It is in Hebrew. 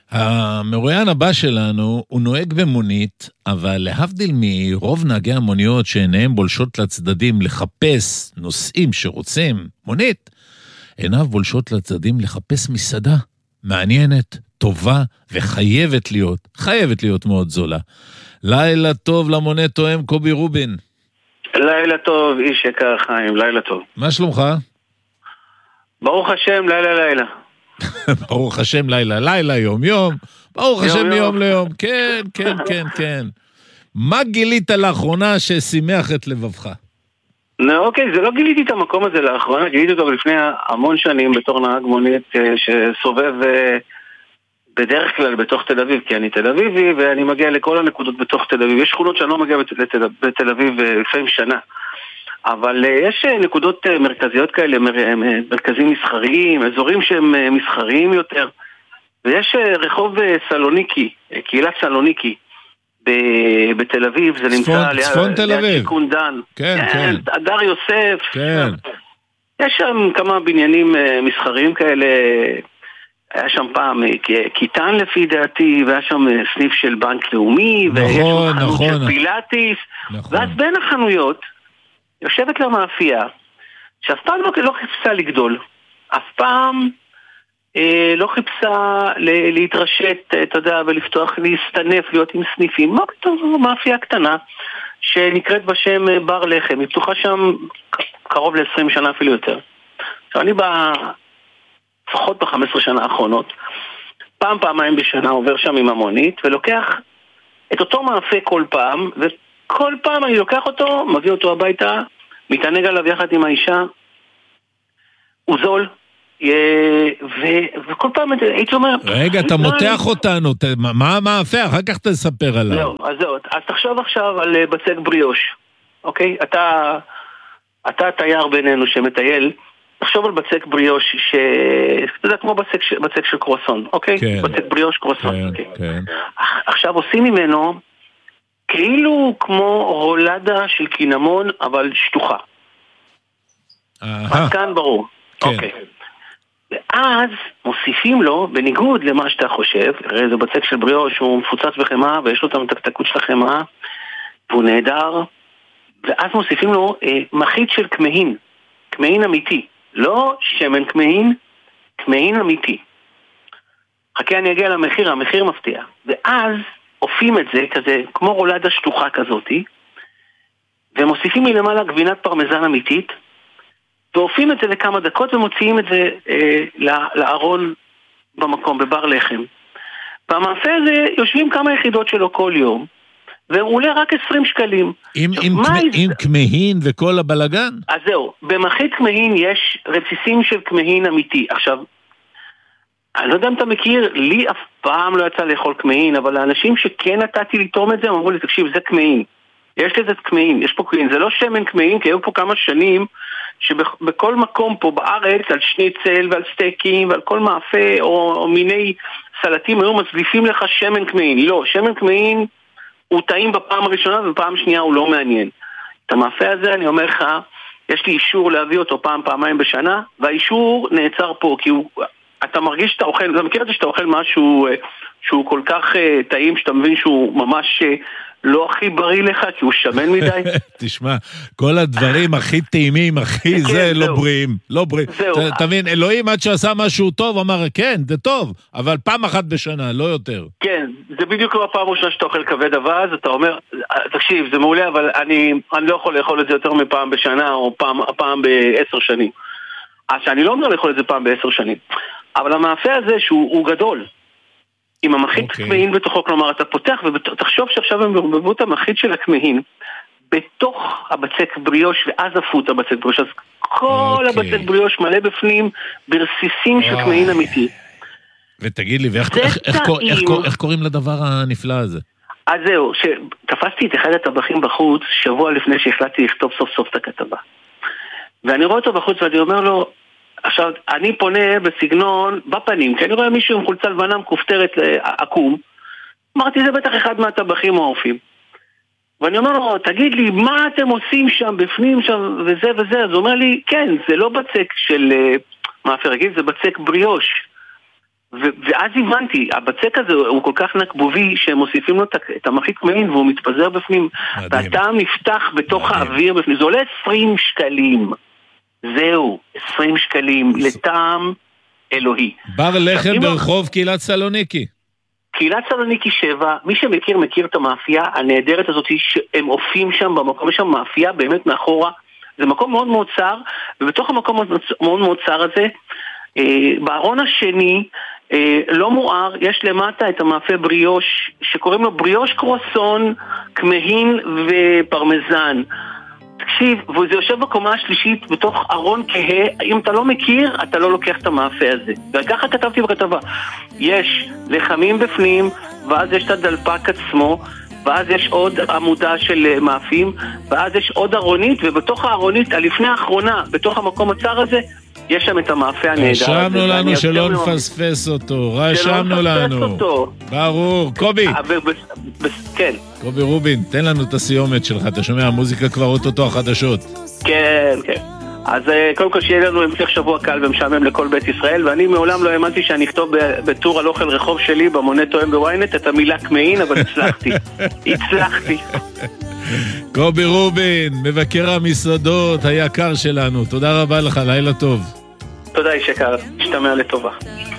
המרואיין הבא שלנו הוא נוהג במונית, אבל להבדיל מרוב נהגי המוניות שעיניהם בולשות לצדדים לחפש נוסעים שרוצים מונית, עיניו בולשות לצדדים לחפש מסעדה מעניינת, טובה וחייבת להיות מאוד זולה. לילה טוב למונה תואם קובי רובין. לילה טוב, איש יקר חיים, לילה טוב. מה שלומך? ברוך השם, לילה. ברוך השם, לילה, יום. ברוך השם, מיום ליום. כן. מה גילית לאחרונה ששימח את לבבך? אוקיי, זה לא גיליתי את המקום הזה לאחרונה, גיליתי אותו לפני המון שנים בתור נהג מונית שסובב בדרך כלל בתוך תל אביב, כי אני תל אביבי ואני מגיע לכל הנקודות בתוך תל אביב. יש שכונות שאני לא מגיע בתל אביב לפעמים שנה. אבל יש נקודות מרכזיות כאלה, מרכזים מסחריים, אזורים שהם מסחריים יותר. ויש רחוב סלוניקי, קהילת סלוניקי, בתל אביב, זה נמצא צפון תל אביב. שיכון דן. כן. הדר יוסף. כן. יש שם כמה בניינים מסחריים כאלה, היה שם פעם קיטן לפי דעתי, והיה שם סניף של בנק לאומי, ויש שם חנות של פילאטיס, ואז בין החנויות, יושבת לה מאפייה, שאף פעם לא חיפשה לגדול, אף פעם לא חיפשה להתרשת, אתה יודע, ולפתוח, להסתנף, להיות עם סניפים. מה פתאום זו מאפייה קטנה, שנקראת בשם בר לחם, היא פתוחה שם קרוב ל-20 שנה אפילו יותר. עכשיו אני לפחות ב-15 שנה האחרונות, פעמיים בשנה עובר שם עם המונית, ולוקח את אותו מאפה כל פעם, כל פעם אני לוקח אותו, מביא אותו הביתה, מתענג עליו יחד עם האישה, הוא זול, וכל פעם הייתי אומר... רגע, אתה מותח אותנו, מה המאפה? אחר כך תספר עליו. זהו, אז תחשוב עכשיו על בצק בריאוש, אוקיי? אתה תייר בינינו שמטייל, תחשוב על בצק בריאוש, אתה יודע, כמו בצק של קרואסון, אוקיי? בצק בריאוש קרואסון. כן. עכשיו עושים ממנו... כאילו כמו רולדה של קינמון, אבל שטוחה. אז כאן ברור. אוקיי. ואז מוסיפים לו, בניגוד למה שאתה חושב, הרי זה בצק של בריאוש, הוא מפוצץ בחמאה, ויש לו את המתקתקות של החמאה, והוא נהדר, ואז מוסיפים לו מחית של כמהין אמיתי. לא שמן כמהין אמיתי. חכה, אני אגיע למחיר, המחיר מפתיע. ואז עופים את זה כזה, כמו רולדה שטוחה כזאתי, ומוסיפים מלמעלה גבינת פרמזן אמיתית, ועופים את זה לכמה דקות, ומוציאים את זה לארון במקום, בבר לחם. והמאפה הזה יושבים כמה יחידות שלו כל יום, והוא עולה רק 20 שקלים. עם כמהין וכל הבלגן? אז זהו, במחית כמהין יש רציסים של כמהין אמיתי. עכשיו, אני לא יודע אם אתה מכיר, לי אף פעם לא יצא לאכול כמהין, אבל האנשים שכן נתתי לטעום את זה, הם אמרו לי, תקשיב, זה כמהין. יש לזה כמהין, יש פה כמהין. זה לא שמן כמהין, כי היו פה כמה שנים, שבכל מקום פה בארץ, על שניצל ועל סטייקים ועל כל מאפה, או מיני סלטים, היו מצליפים לך שמן כמהין. לא, שמן כמהין הוא טעים בפעם הראשונה, ובפעם שנייה הוא לא מעניין. את המאפה הזה, אני אומר לך, יש לי אישור להביא אותו פעמיים בשנה, והאישור נעצר פה, כי הוא... אתה מרגיש שאתה אוכל, אתה מכיר את זה שאתה אוכל משהו שהוא כל כך טעים, שאתה מבין שהוא ממש לא הכי בריא לך, כי הוא שמן מדי? תשמע, כל הדברים הכי טעימים, הכי זה, לא בריאים, לא בריאים. תבין, אלוהים עד שעשה משהו טוב, אמר, כן, זה טוב, אבל פעם אחת בשנה, לא יותר. כן, זה בדיוק כמו הפעם ראשונה שאתה אוכל כבד אבז, אתה אומר, תקשיב, זה מעולה, אבל אני לא יכול לאכול את זה יותר מפעם בשנה, או פעם ב10 שנים. אז שאני לא אומר לאכול את זה פעם ב10 שנים. אבל המאפה הזה שהוא גדול, עם המחית כמהין בתוכו, כלומר אתה פותח ותחשוב שעכשיו הם ערבבו את המחית של הכמהין בתוך הבצק בריאוש, ואז עפו את הבצק בריאוש, אז כל הבצק בריאוש מלא בפנים ברסיסים של כמהין אמיתי. ותגיד לי, איך קוראים לדבר הנפלא הזה? אז זהו, שתפסתי את אחד הטבחים בחוץ שבוע לפני שהחלטתי לכתוב סוף סוף את הכתבה, ואני רואה אותו בחוץ ואני אומר לו, עכשיו, אני פונה בסגנון בפנים, כי אני רואה מישהו עם חולצה לבנה מכופתרת עקום, אמרתי, זה בטח אחד מהטבחים העופים. ואני אומר לו, תגיד לי, מה אתם עושים שם, בפנים שם, וזה וזה? אז הוא אומר לי, כן, זה לא בצק של מאפה רגיל, זה בצק בריאוש. ואז הבנתי, הבצק הזה הוא כל כך נקבובי שהם מוסיפים לו את המחית קמעין והוא מתפזר בפנים, והטעם נפתח בתוך האוויר בפנים, זה עולה 20 שקלים, זהו, 20 שקלים לטעם אלוהי. בר לחם ברחוב קהילת סלוניקי. קהילת סלוניקי 7, מי שמכיר מכיר את המאפייה הנהדרת הזאת שהם עופים שם במקום, יש שם מאפייה באמת מאחורה, זה מקום מאוד מאוד צר, ובתוך המקום מאוד מאוד צר הזה, בארון השני, לא מואר, יש למטה את המאפה בריאוש, שקוראים לו בריאוש קרואסון, כמהין ופרמזן. תקשיב, וזה יושב בקומה השלישית בתוך ארון כהה, אם אתה לא מכיר, אתה לא לוקח את המאפה הזה. וככה כתבתי בכתבה. יש לחמים בפנים, ואז יש את הדלפק עצמו, ואז יש עוד עמודה של מאפים, ואז יש עוד ארונית, ובתוך הארונית, הלפני האחרונה, בתוך המקום הצר הזה, יש שם את המאפה הנהדר. רשמנו לנו שלא נפספס אותו, רשמנו לנו. ברור. קובי. כן. קובי רובין, תן לנו את הסיומת שלך, אתה שומע, המוזיקה כבר אותו החדשות. כן, כן. אז קודם כל שיהיה לנו המשך שבוע קל ומשעמם לכל בית ישראל, ואני מעולם לא האמנתי שאני אכתוב בטור על אוכל רחוב שלי במונה תואם בוויינט את המילה כמהין, אבל הצלחתי. הצלחתי. קובי רובין, מבקר המסעדות היקר שלנו, תודה רבה לך, לילה טוב. תודה איש יקר, השתמע לטובה.